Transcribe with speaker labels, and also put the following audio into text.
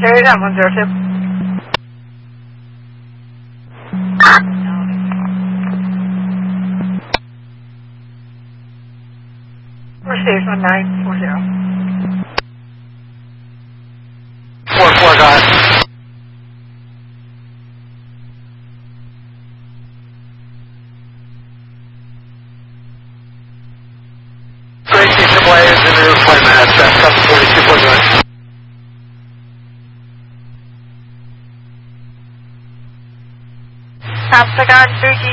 Speaker 1: Carry that 102. Received 1940.
Speaker 2: 4-4, go ahead. Tracy AAA is in the flight manifest, 742, go ahead.
Speaker 1: Pentagon 3G